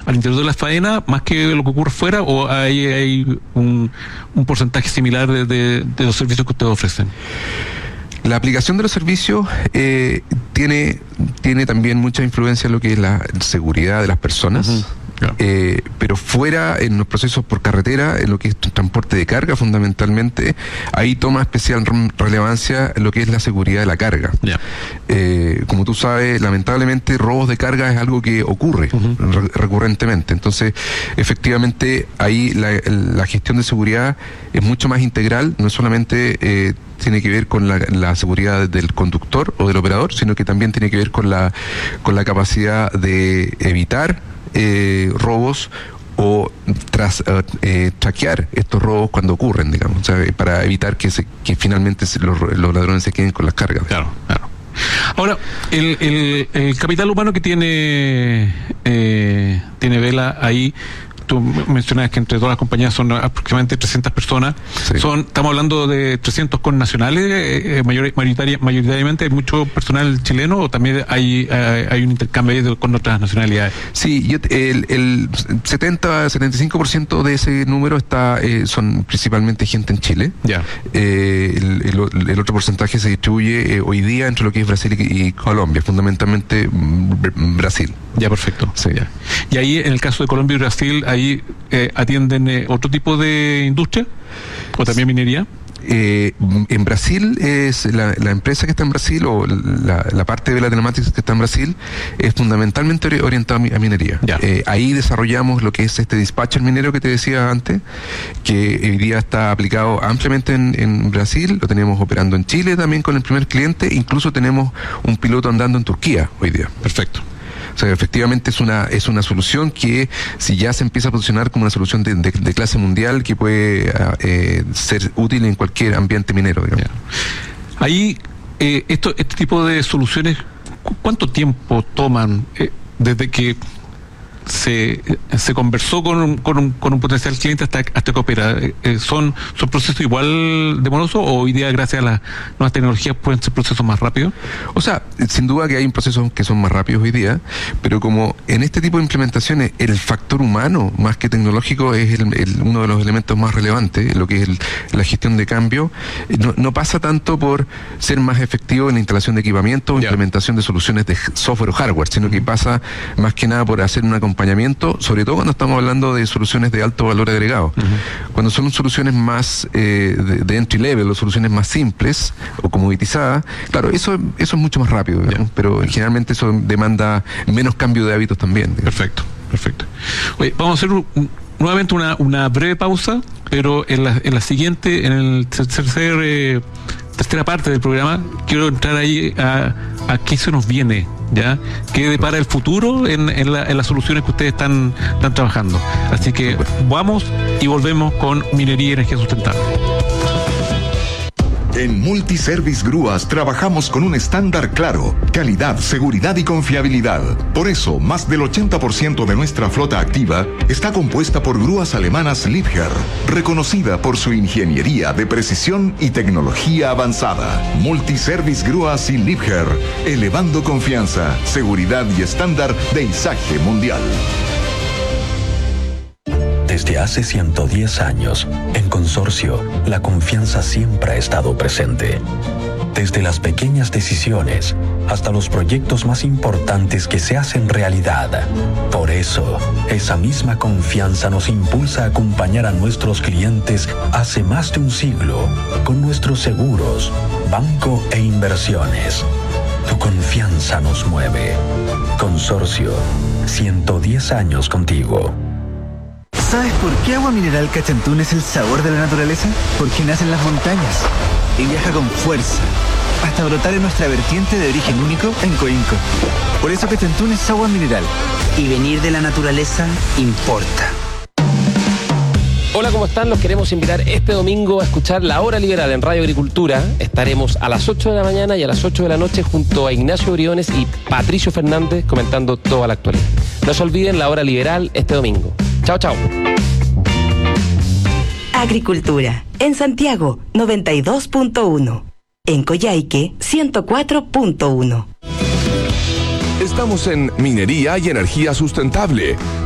al interior de la faena más que lo que ocurre fuera, o hay un porcentaje similar de los servicios que ustedes ofrecen? La aplicación de los servicios tiene también mucha influencia en lo que es la seguridad de las personas. Uh-huh. Claro. Pero fuera, en los procesos por carretera, en lo que es transporte de carga fundamentalmente, ahí toma especial relevancia lo que es la seguridad de la carga. Yeah. Como tú sabes, lamentablemente robos de carga es algo que ocurre recurrentemente. Entonces, efectivamente, ahí la gestión de seguridad es mucho más integral, no solamente tiene que ver con la seguridad del conductor o del operador, sino que también tiene que ver con la capacidad de evitar robos o traquear estos robos cuando ocurren, digamos, o sea, para evitar que finalmente los ladrones se queden con las cargas. Claro, claro. Ahora, el capital humano que tiene Vela ahí, tú mencionabas que entre todas las compañías son aproximadamente 300 personas. Sí. Estamos hablando de 300 connacionales, mayoritariamente. ¿Hay mucho personal chileno o también hay un intercambio con otras nacionalidades? Sí, el 70-75% de ese número son principalmente gente en Chile. Ya. El otro porcentaje se distribuye hoy día entre lo que es Brasil y Colombia, fundamentalmente Brasil. Ya, perfecto. Sí. Ya. Y ahí, en el caso de Colombia y Brasil, ahí atienden otro tipo de industria o también minería. En Brasil es la empresa que está en Brasil, o la parte de Vela Telematics que está en Brasil, es fundamentalmente orientada a minería. Ahí desarrollamos lo que es este dispatcher minero que te decía antes, que hoy día está aplicado ampliamente en Brasil. Lo tenemos operando en Chile también con el primer cliente. Incluso tenemos un piloto andando en Turquía hoy día. Perfecto. O sea, efectivamente es una solución que, si ya se empieza a posicionar como una solución de clase mundial, que puede ser útil en cualquier ambiente minero, digamos. Ahí, este tipo de soluciones, ¿cuánto tiempo toman desde que se conversó con un potencial cliente hasta que opera? ¿Son procesos igual de morosos, o hoy día, gracias a las nuevas tecnologías, pueden ser procesos más rápidos? O sea, sin duda que hay procesos que son más rápidos hoy día, pero como en este tipo de implementaciones el factor humano más que tecnológico es uno de los elementos más relevantes, lo que es la gestión de cambio, no pasa tanto por ser más efectivo en la instalación de equipamiento o implementación de soluciones de software o hardware, sino que pasa más que nada por hacer un acompañamiento, sobre todo cuando estamos hablando de soluciones de alto valor agregado. Cuando son soluciones más de entry level, o soluciones más simples o comoditizadas, claro, eso es mucho más rápido, digamos, pero generalmente eso demanda menos cambio de hábitos también, digamos. Perfecto. Oye, vamos a hacer nuevamente una breve pausa, pero en la siguiente, en el tercera parte del programa, quiero entrar ahí a qué se nos viene, ¿ya? ¿Qué depara el futuro en las soluciones que ustedes están trabajando? Así que vamos y volvemos con Minería y Energía Sustentable. En Multiservice Grúas trabajamos con un estándar claro: calidad, seguridad y confiabilidad. Por eso, más del 80% de nuestra flota activa está compuesta por grúas alemanas Liebherr, reconocida por su ingeniería de precisión y tecnología avanzada. Multiservice Grúas y Liebherr, elevando confianza, seguridad y estándar de izaje mundial. Desde hace 110 años, en Consorcio, la confianza siempre ha estado presente. Desde las pequeñas decisiones hasta los proyectos más importantes que se hacen realidad. Por eso, esa misma confianza nos impulsa a acompañar a nuestros clientes hace más de un siglo con nuestros seguros, banco e inversiones. Tu confianza nos mueve. Consorcio, 110 años contigo. ¿Sabes por qué Agua Mineral Cachantún es el sabor de la naturaleza? Porque nace en las montañas y viaja con fuerza hasta brotar en nuestra vertiente de origen único en Coinco. Por eso Cachantún es agua mineral. Y venir de la naturaleza importa. Hola, ¿cómo están? Los queremos invitar este domingo a escuchar La Hora Liberal en Radio Agricultura. Estaremos a las 8 de la mañana y a las 8 de la noche junto a Ignacio Briones y Patricio Fernández comentando toda la actualidad. No se olviden La Hora Liberal este domingo. Chao, chao. Agricultura. En Santiago, 92.1. En Coyhaique, 104.1. Estamos en Minería y Energía Sustentable,